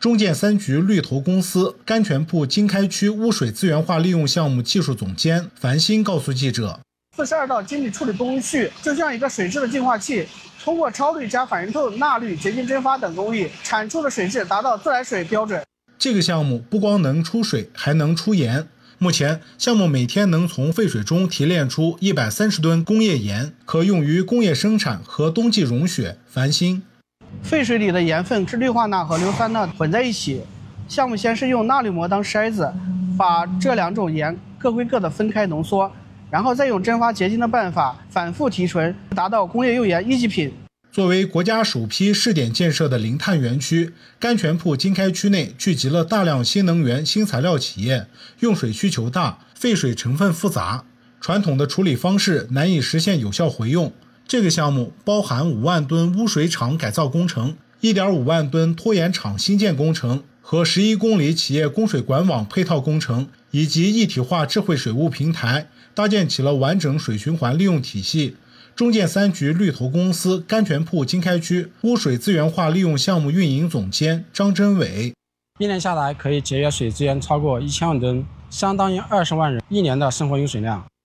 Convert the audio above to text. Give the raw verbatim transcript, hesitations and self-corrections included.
中建三局绿投公司甘泉铺经开区污水资源化利用项目技术总监樊鑫告诉记者， 四十二道精密处理工序就像一个水质的净化器，通过超滤加反应透、钠滤、结晶蒸发等工艺，产出的水质达到自来水标准。 这个项目不光能出水，还能出盐。目前，项目每天能从废水中提炼出一百三十吨工业盐，可用于工业生产和冬季融雪。樊鑫， 废水里的盐分是氯化钠和硫酸钠混在一起，项目先是用钠滤膜当筛子，把这两种盐各归各的分开浓缩，然后再用蒸发结晶的办法反复提纯，达到工业用盐一级品。 作为国家首批试点建设的零碳园区，甘泉铺经开区内聚集了大量新能源、新材料企业，用水需求大，废水成分复杂，传统的处理方式难以实现有效回用。这个项目包含五万吨污水厂改造工程、一点五万吨拖盐厂新建工程和十一公里企业供水管网配套工程，以及一体化智慧水务平台，搭建起了完整水循环利用体系。中建三局绿投公司甘泉铺经开区污水资源化利用项目运营总监张真伟， 一年下来可以节约水资源超过一千万吨，相当于二十万人一年的生活用水量。